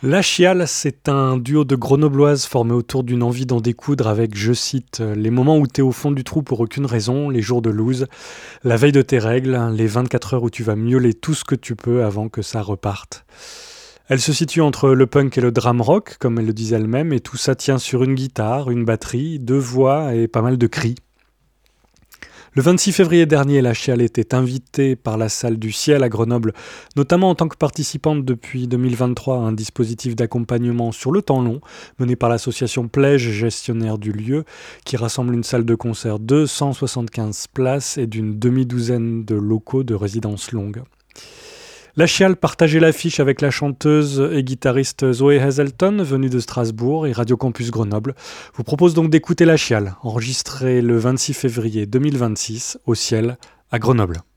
La Chiale, c'est un duo de grenobloises formé autour d'une envie d'en découdre avec, je cite, les moments où t'es au fond du trou pour aucune raison, les jours de loose, la veille de tes règles, les 24 heures où tu vas miauler tout ce que tu peux avant que ça reparte. Elle se situe entre le punk et le drum rock, comme elle le disait elle-même, et tout ça tient sur une guitare, une batterie, deux voix et pas mal de cris. Le 26 février dernier, la Chiale était invitée par la Salle du Ciel à Grenoble, notamment en tant que participante depuis 2023 à un dispositif d'accompagnement sur le temps long, mené par l'association Plège, gestionnaire du lieu, qui rassemble une salle de concert de 175 places et d'une demi-douzaine de locaux de résidence longue. La Chiale partageait l'affiche avec la chanteuse et guitariste Zoé Hazelton, venue de Strasbourg, et Radio Campus Grenoble vous propose donc d'écouter La Chiale, enregistrée le 26 février 2026 au Ciel à Grenoble.